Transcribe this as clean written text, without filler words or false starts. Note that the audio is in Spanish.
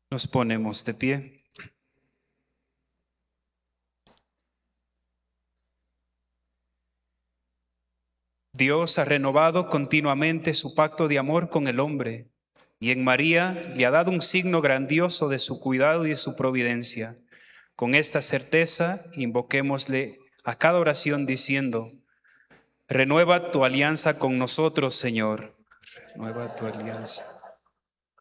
Nos ponemos de pie. Dios ha renovado continuamente su pacto de amor con el hombre y en María le ha dado un signo grandioso de su cuidado y de su providencia. Con esta certeza, invoquémosle a cada oración diciendo: renueva tu alianza con nosotros, Señor. Renueva tu alianza.